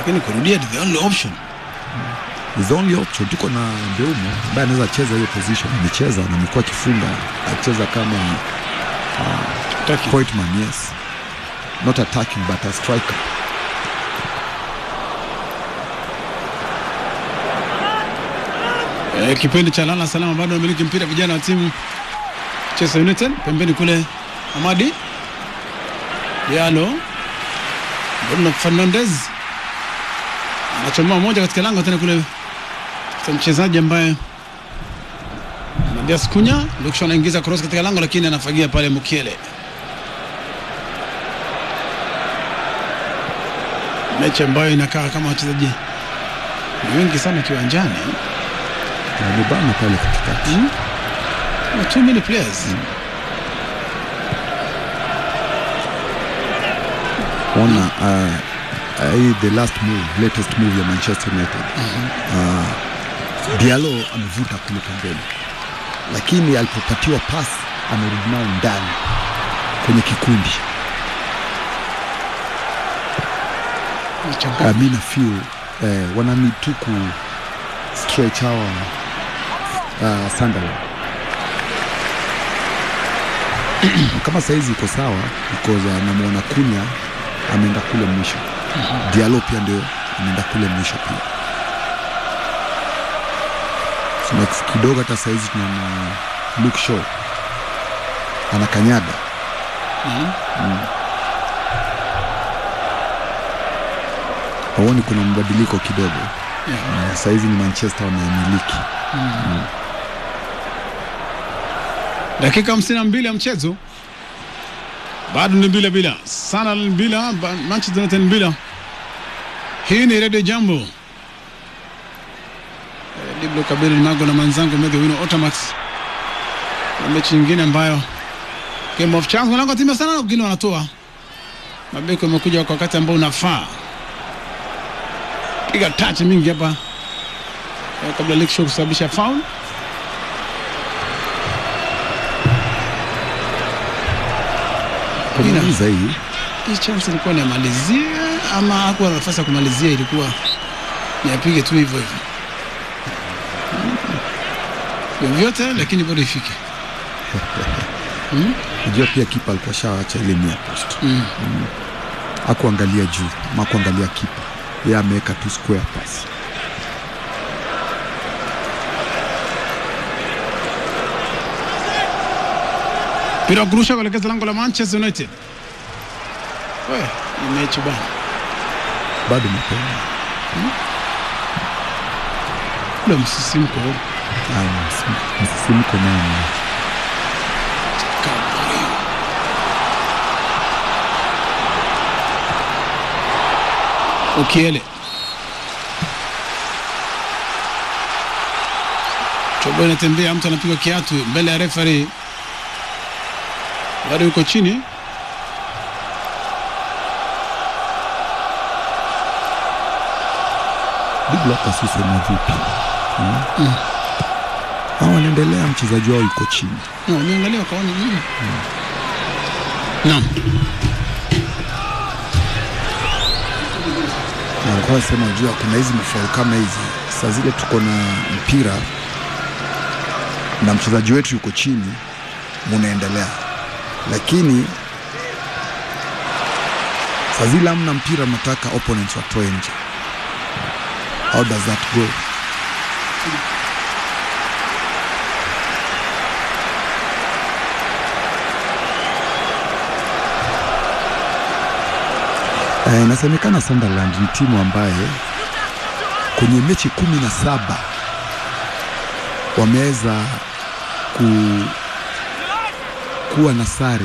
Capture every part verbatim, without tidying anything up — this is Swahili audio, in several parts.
Lakini kurudia the only option. Is the only option. Tuko na Mbeumo ambaye anaweza cheza hiyo position. Amecheza na amekuwa kifunga, acheza kama uh, point man, yes. Not attacking but a striker. Eh, kipindi cha lala salama bado wamiliki mpira vijana wa timu Chester United. Pembeni kule Amadi Diallo, Bruno Fernandes anachomoa moja katika lango tena kule kwa mchezaji ambaye Matias Cunha ndio kisha anaingiza cross katika lango, lakini anafagia pale Mukiele. Mechi ambayo inakaa kama wachezaji wengi sana kiwanjani. Na Mubama pale katikati. Mm. Too many players. Mm. Ona uh, uh, the last move, latest move ya Manchester United. Mm-hmm. Uh, Diallo amevuta kule pembeni, lakini alipopatiwa pass amerudi nao ndani kwenye kikundi. Amina feel eh, wana need to ku stretch our uh, Sunderland. Kama saizi iko sawa because uh, namuona Cunha ameenda kule mwisho. Uh-huh. Diallo pia ndio ameenda kule mwisho pia. So kidogo hata saizi tunaona Luke Shaw anakanyaga. Uh-huh. Mm. Haoni kuna mbadiliko kidogo. Yeah. Uh, saizi ni Manchester wamemiliki. Uh-huh. Mm. Dakika hamsini na mbili ya mchezo. Bado ni bila bila. Sana bila, Manchester United bila. Hii ni Radio Jambo. Diblo Kabeli Mago na manzangu Mege Wino Otamax. Na mechi nyingine ambayo Game of Chance mlango timu sana wengine wanatoa. Mabeko yamekuja kwa wakati ambao unafaa. Piga touch mingi hapa. Kabla Luke Shaw kusababisha foul. Kumaliza hii. Hii chance ilikuwa ni malizia ama hakuwa na nafasi ya kumalizia, ilikuwa ni apige tu hivyo hivyo. Vyote lakini bado ifike. Mm? Unajua pia kipa alikuwa shaacha ile mia post. Mm. Mm. Hakuangalia juu, ama kuangalia kipa. Yeye ameweka tu square pass. Pira kurusha kuelekea lango la Manchester United. Wewe, ni mechi bana. Bado mapema. Hmm? Ndio msisimko. Ah, msisimko nani? Mukiele. Chobo inatembea, mtu anapiga kiatu mbele ya referee. Bado yuko chini. Bigla pasuse na vipi? Hmm? Mm. Hao wanaendelea, mchezaji wao yuko chini. No, niangalia kaona nini? Mm. Naam. Na kwa sema unajua kuna hizi mfao kama hizi. Saa zile tuko na mpira na mchezaji wetu yuko chini, munaendelea. Lakini saa zile hamna mpira, mnataka opponents watoe nje. How does that go? Eh, inasemekana Sunderland ni timu ambaye kwenye mechi kumi na saba wameweza ku kuwa na sare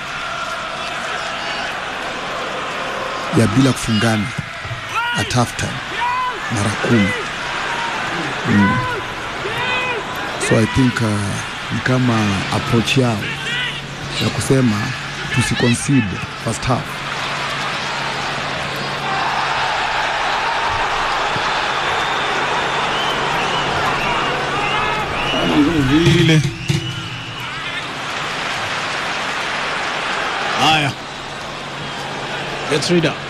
ya bila kufungana at half time mara kumi. Mm. So I think uh, ni kama approach yao ya kusema tusiconcede first half. Vile. Haya. Let's read up.